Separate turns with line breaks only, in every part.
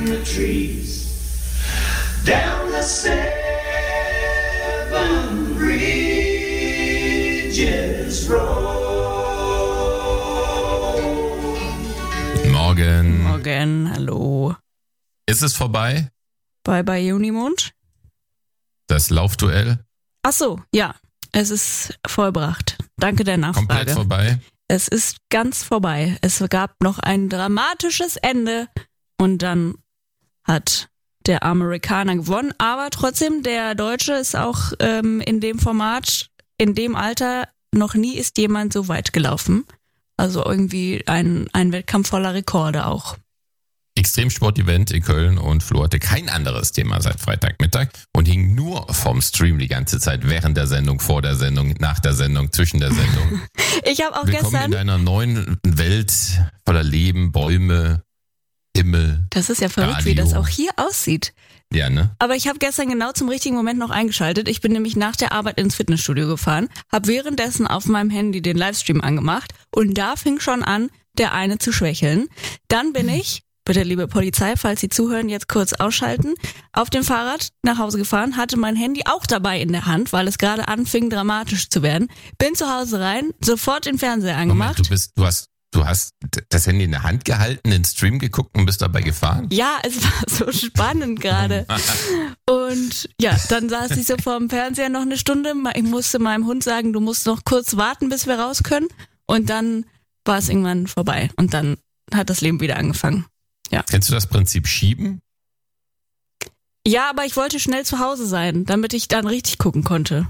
in the trees, down the 7 Bridges Road.
Morgen, hallo.
Ist es vorbei?
Bei Junimond?
Das Laufduell?
Ach so, ja. Es ist vollbracht. Danke der Nachfrage.
Komplett vorbei?
Es ist ganz vorbei. Es gab noch ein dramatisches Ende und dann hat der Amerikaner gewonnen. Aber trotzdem, der Deutsche ist auch in dem Format, in dem Alter, noch nie ist jemand so weit gelaufen. Also irgendwie ein Wettkampf voller Rekorde auch.
Extremsport-Event in Köln und Flo hatte kein anderes Thema seit Freitagmittag und hing nur vom Stream die ganze Zeit, während der Sendung, vor der Sendung, nach der Sendung, zwischen der Sendung.
Ich habe auch
Willkommen
gestern...
in deiner neuen Welt voller Leben, Bäume, Himmel.
Das ist ja verrückt,
Radio.
wie das auch hier aussieht.
Ja, ne?
Aber ich habe gestern genau zum richtigen Moment noch eingeschaltet. Ich bin nämlich nach der Arbeit ins Fitnessstudio gefahren, habe währenddessen auf meinem Handy den Livestream angemacht und da fing schon an, der eine zu schwächeln. Dann bin ich, bitte liebe Polizei, falls Sie zuhören, jetzt kurz ausschalten, auf dem Fahrrad nach Hause gefahren, hatte mein Handy auch dabei in der Hand, weil es gerade anfing dramatisch zu werden. Bin zu Hause rein, sofort den Fernseher angemacht.
Moment, du hast das Handy in der Hand gehalten, den Stream geguckt und bist dabei gefahren?
Ja, es war so spannend gerade. Und ja, dann saß ich so vor dem Fernseher noch eine Stunde. Ich musste meinem Hund sagen, du musst noch kurz warten, bis wir raus können. Und dann war es irgendwann vorbei. Und dann hat das Leben wieder angefangen. Ja.
Kennst du das Prinzip Schieben?
Ja, aber ich wollte schnell zu Hause sein, damit ich dann richtig gucken konnte.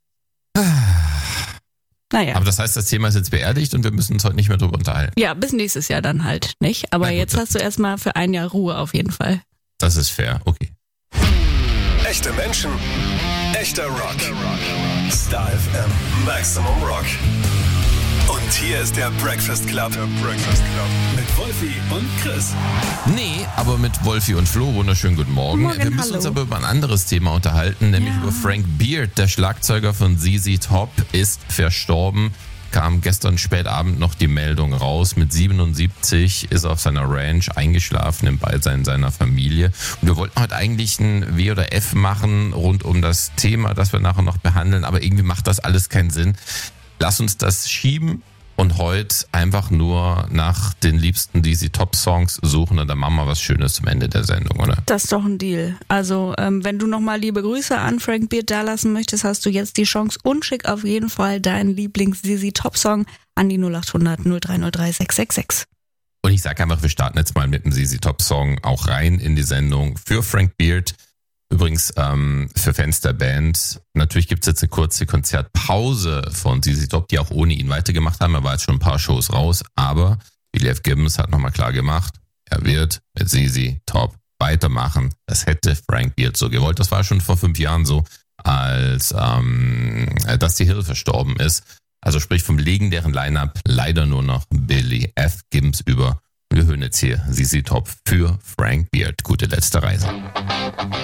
Naja.
Aber das heißt, das Thema ist jetzt beerdigt und wir müssen uns heute nicht mehr drüber unterhalten.
Ja, bis nächstes Jahr dann halt, nicht? Aber jetzt hast du erstmal für ein Jahr Ruhe auf jeden Fall.
Das ist fair, okay.
Echte Menschen, echter Rock. Star FM, Maximum Rock. Und hier ist der Breakfast Club. Mit Wolfi und Chris.
Nee, aber mit Wolfi und Flo. Wunderschönen guten Morgen.
Morgen,
wir müssen
hallo.
uns aber über ein anderes Thema unterhalten, nämlich über Frank Beard. Der Schlagzeuger von ZZ Top ist verstorben. Kam gestern spät Abend noch die Meldung raus. Mit 77 ist er auf seiner Ranch eingeschlafen im Beisein seiner Familie. Und wir wollten heute eigentlich ein W oder F machen rund um das Thema, das wir nachher noch behandeln. Aber irgendwie macht das alles keinen Sinn. Lass uns das schieben und heute einfach nur nach den liebsten ZZ Top Songs suchen und dann machen wir was Schönes zum Ende der Sendung, oder?
Das ist doch ein Deal. Also, wenn du nochmal liebe Grüße an Frank Beard dalassen möchtest, hast du jetzt die Chance und schick auf jeden Fall deinen Lieblings-ZZ Top Song an die 0800 0303 666.
Und ich sage einfach, wir starten jetzt mal mit einem ZZ Top Song auch rein in die Sendung für Frank Beard. Übrigens für Fans der Band, natürlich gibt's jetzt eine kurze Konzertpause von ZZ Top, die auch ohne ihn weitergemacht haben. Er war jetzt schon ein paar Shows raus, aber Billy F. Gibbons hat nochmal klar gemacht, er wird mit ZZ Top weitermachen. Das hätte Frank Beard so gewollt. Das war schon vor 5 Jahren so, als Dusty Hill verstorben ist. Also sprich vom legendären Line-Up leider nur noch Billy F. Gibbons über. Wir hören jetzt hier ZZ Top für Frank Beard. Gute letzte Reise.